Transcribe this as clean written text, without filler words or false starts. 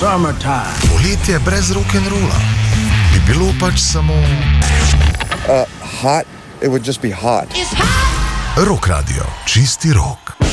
summertime. Poletje brez rock'n'rolla bi bilo pač samo hot, it would just be hot. Rock Radio, čisti rock.